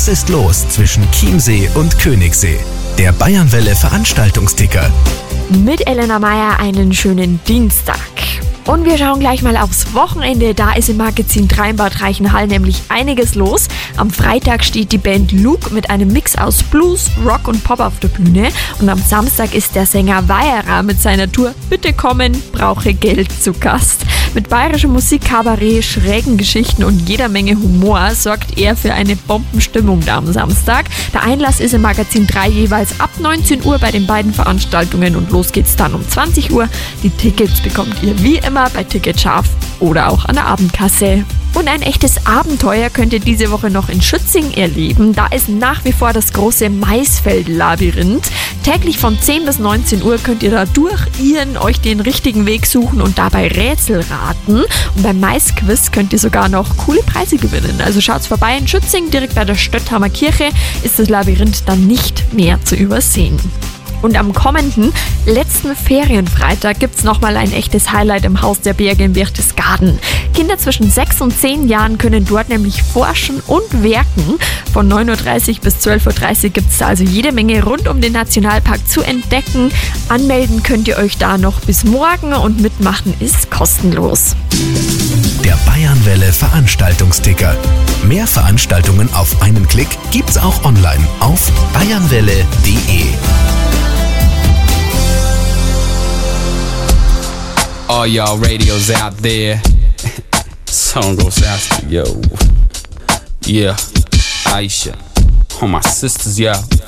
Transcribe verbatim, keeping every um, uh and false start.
ist los zwischen Chiemsee und Königssee? Der Bayernwelle Veranstaltungsticker. Mit Elena Meyer einen schönen Dienstag. Und wir schauen gleich mal aufs Wochenende. Da ist im Magazin drei in Bad Reichenhall nämlich einiges los. Am Freitag steht die Band Luke mit einem Mix aus Blues, Rock und Pop auf der Bühne. Und am Samstag ist der Sänger Weierer mit seiner Tour Bitte kommen, brauche Geld zu Gast. Mit bayerischem Musik, Kabarett, schrägen Geschichten und jeder Menge Humor sorgt er für eine Bombenstimmung da am Samstag. Der Einlass ist im Magazin drei jeweils ab neunzehn Uhr bei den beiden Veranstaltungen und los geht's dann um zwanzig Uhr. Die Tickets bekommt ihr wie immer bei Ticketscharf oder auch an der Abendkasse. Und ein echtes Abenteuer könnt ihr diese Woche noch in Schützing erleben. Da ist nach wie vor das große Maisfeld-Labyrinth. Täglich von zehn bis neunzehn Uhr könnt ihr da durchirren, euch den richtigen Weg suchen und dabei Rätsel raten. Und beim Maisquiz könnt ihr sogar noch coole Preise gewinnen. Also schaut's vorbei in Schützing, direkt bei der Stötthamer Kirche ist das Labyrinth dann nicht mehr zu übersehen. Und am kommenden letzten Ferienfreitag gibt's nochmal ein echtes Highlight im Haus der Berge in Berchtesgaden. Kinder zwischen sechs und zehn Jahren können dort nämlich forschen und werken. Von neun Uhr dreißig bis zwölf Uhr dreißig gibt's da also jede Menge rund um den Nationalpark zu entdecken. Anmelden könnt ihr euch da noch bis morgen und mitmachen ist kostenlos. Der Bayernwelle Veranstaltungsticker. Mehr Veranstaltungen auf einen Klick gibt's auch online auf bayernwelle punkt de. All y'all radios out there, song goes out to yo, yeah, Aisha, all my sisters, yeah.